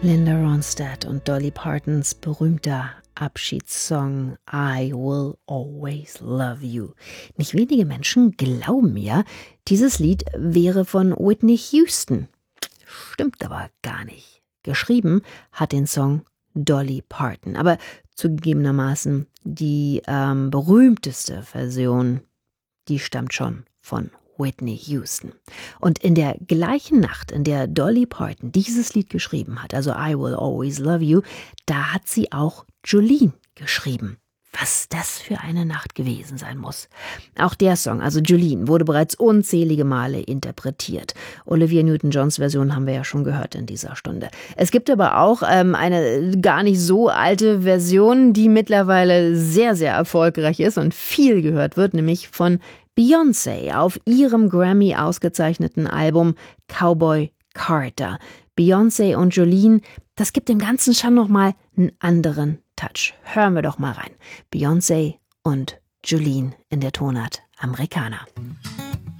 Linda Ronstadt und Dolly Partons berühmter Abschiedssong I Will Always Love You. Nicht wenige Menschen glauben ja, dieses Lied wäre von Whitney Houston. Stimmt aber gar nicht. Geschrieben hat den Song Dolly Parton. Aber zugegebenermaßen die berühmteste Version, die stammt schon von Whitney Houston. Und in der gleichen Nacht, in der Dolly Parton dieses Lied geschrieben hat, also I Will Always Love You, da hat sie auch Jolene geschrieben. Was das für eine Nacht gewesen sein muss. Auch der Song, also Jolene, wurde bereits unzählige Male interpretiert. Olivia Newton-Johns Version haben wir ja schon gehört in dieser Stunde. Es gibt aber auch eine gar nicht so alte Version, die mittlerweile sehr, sehr erfolgreich ist und viel gehört wird, nämlich von Beyoncé auf ihrem Grammy ausgezeichneten Album Cowboy Carter. Beyoncé und Jolene, das gibt dem Ganzen schon nochmal einen anderen Touch. Hören wir doch mal rein. Beyoncé und Jolene in der Tonart Americana.